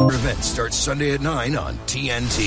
Event starts Sunday at 9 on TNT.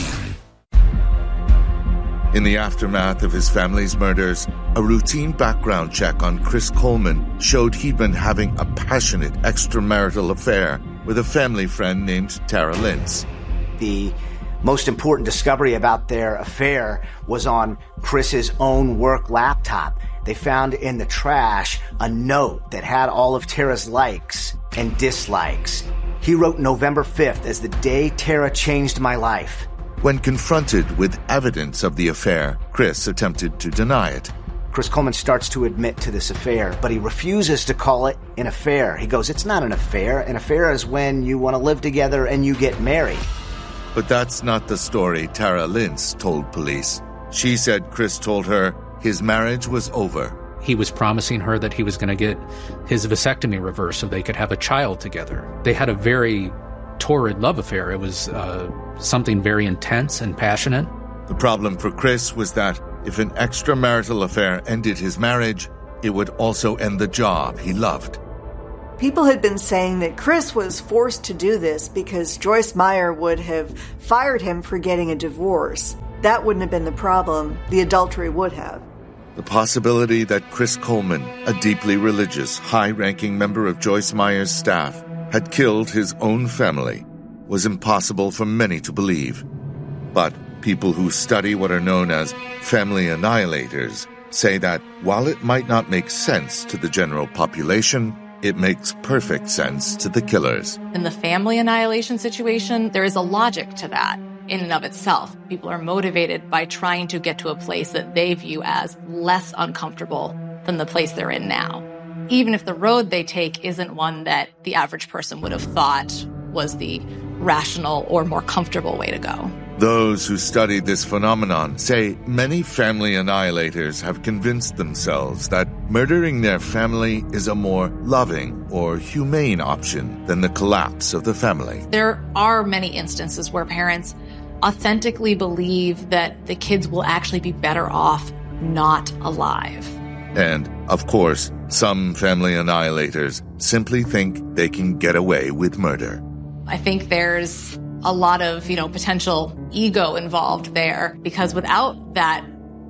In the aftermath of his family's murders, a routine background check on Chris Coleman showed he'd been having a passionate extramarital affair with a family friend named Tara Lintz. The most important discovery about their affair was on Chris's own work laptop. They found in the trash a note that had all of Tara's likes and dislikes. He wrote November 5th as the day Tara changed my life. When confronted with evidence of the affair, Chris attempted to deny it. Chris Coleman starts to admit to this affair, but he refuses to call it an affair. He goes, it's not an affair. An affair is when you want to live together and you get married. But that's not the story Tara Lintz told police. She said Chris told her his marriage was over. He was promising her that he was going to get his vasectomy reversed so they could have a child together. They had a very torrid love affair. It was something very intense and passionate. The problem for Chris was that if an extramarital affair ended his marriage, it would also end the job he loved. People had been saying that Chris was forced to do this because Joyce Meyer would have fired him for getting a divorce. That wouldn't have been the problem. The adultery would have. The possibility that Chris Coleman, a deeply religious, high-ranking member of Joyce Meyer's staff, had killed his own family was impossible for many to believe. But people who study what are known as family annihilators say that while it might not make sense to the general population, it makes perfect sense to the killers. In the family annihilation situation, there is a logic to that in and of itself. People are motivated by trying to get to a place that they view as less uncomfortable than the place they're in now. Even if the road they take isn't one that the average person would have thought was the rational or more comfortable way to go. Those who study this phenomenon say many family annihilators have convinced themselves that murdering their family is a more loving or humane option than the collapse of the family. There are many instances where parents authentically believe that the kids will actually be better off not alive. And, of course, some family annihilators simply think they can get away with murder. I think there's a lot of, potential ego involved there, because without that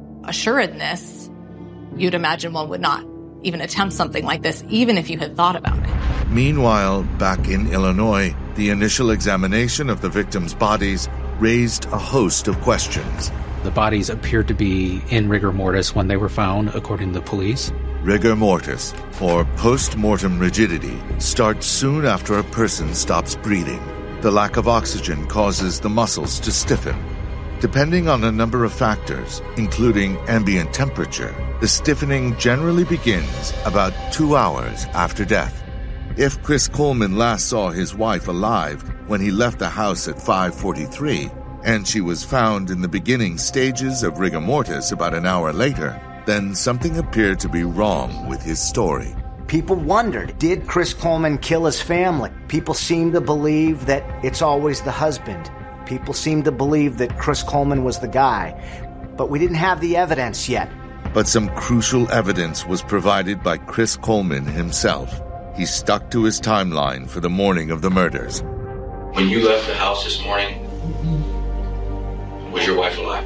assuredness, you'd imagine one would not even attempt something like this, even if you had thought about it. Meanwhile, back in Illinois, the initial examination of the victims' bodies raised a host of questions. The bodies appeared to be in rigor mortis when they were found, according to the police. Rigor mortis, or post-mortem rigidity, starts soon after a person stops breathing. The lack of oxygen causes the muscles to stiffen. Depending on a number of factors, including ambient temperature, the stiffening generally begins about 2 hours after death. If Chris Coleman last saw his wife alive when he left the house at 5:43, and she was found in the beginning stages of rigor mortis about an hour later, then something appeared to be wrong with his story. People wondered, did Chris Coleman kill his family? People seem to believe that it's always the husband. People seem to believe that Chris Coleman was the guy. But we didn't have the evidence yet. But some crucial evidence was provided by Chris Coleman himself. He stuck to his timeline for the morning of the murders. When you left the house this morning, was your wife alive?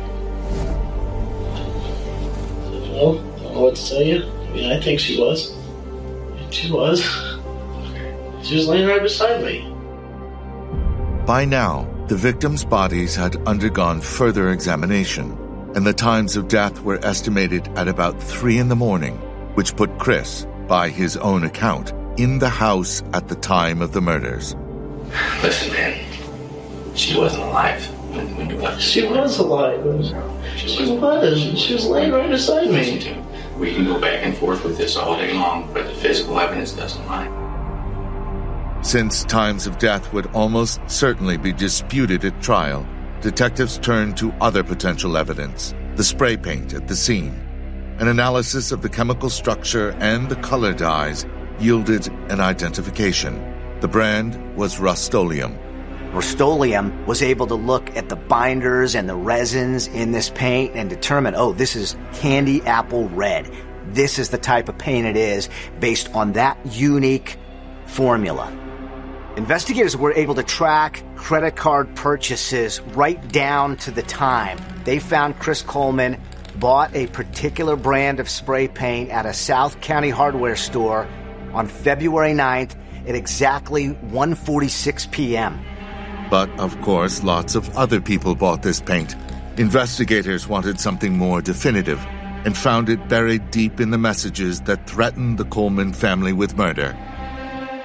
Well, I don't know what to tell you. I think she was. She was. She was laying right beside me. By now, the victims' bodies had undergone further examination, and the times of death were estimated at about 3 a.m, which put Chris, by his own account, in the house at the time of the murders. Listen, man, she wasn't alive when you left. She was alive. She was laying right beside me. Listen to me. We can go back and forth with this all day long, but the physical evidence doesn't lie. Since times of death would almost certainly be disputed at trial, detectives turned to other potential evidence, the spray paint at the scene. An analysis of the chemical structure and the color dyes yielded an identification. The brand was Rust-Oleum. Rust-Oleum was able to look at the binders and the resins in this paint and determine, this is candy apple red. This is the type of paint it is based on that unique formula. Investigators were able to track credit card purchases right down to the time. They found Chris Coleman bought a particular brand of spray paint at a South County hardware store on February 9th at exactly 1:46 p.m. But, of course, lots of other people bought this paint. Investigators wanted something more definitive and found it buried deep in the messages that threatened the Coleman family with murder.